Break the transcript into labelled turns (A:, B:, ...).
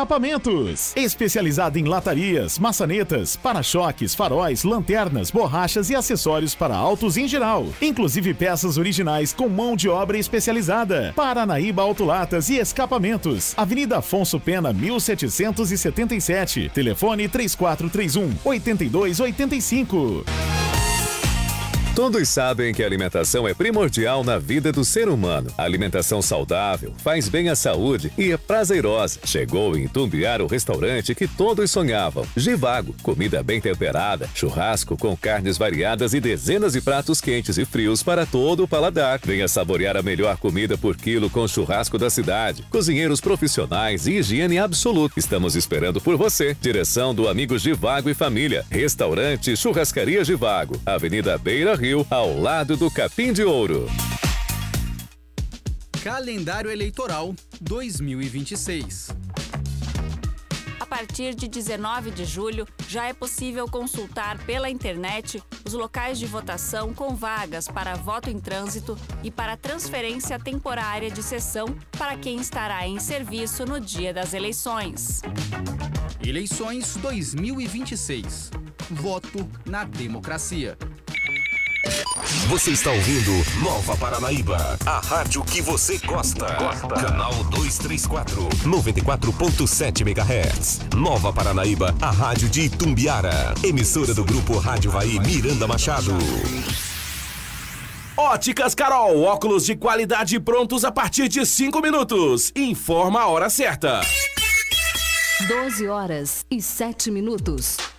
A: Escapamentos. Especializada em latarias, maçanetas, para-choques, faróis, lanternas, borrachas e acessórios para autos em geral. Inclusive peças originais com mão de obra especializada. Paranaíba Autolatas e Escapamentos. Avenida Afonso Pena, 1777. Telefone 3431-8285.
B: Todos sabem que a alimentação é primordial na vida do ser humano. A alimentação saudável faz bem à saúde e é prazerosa. Chegou em Itumbiara o restaurante que todos sonhavam. Givago, comida bem temperada, churrasco com carnes variadas e dezenas de pratos quentes e frios para todo o paladar. Venha saborear a melhor comida por quilo com churrasco da cidade. Cozinheiros profissionais e higiene absoluta. Estamos esperando por você. Direção do amigo Givago e família. Restaurante Churrascaria Givago. Avenida Beira Rio, ao lado do Capim de Ouro.
C: Calendário Eleitoral 2026.
D: A partir de 19 de julho, já é possível consultar pela internet os locais de votação com vagas para voto em trânsito e para transferência temporária de sessão para quem estará em serviço no dia das eleições.
C: Eleições 2026. Voto na democracia.
E: Você está ouvindo Nova Paranaíba, a rádio que você gosta. Canal 234, 94.7 MHz. Nova Paranaíba, a rádio de Itumbiara. Emissora do Grupo Rádio Vai Miranda Machado.
F: Óticas Carol, óculos de qualidade prontos a partir de 5 minutos. Informa a hora certa.
G: 12 horas e 7 minutos.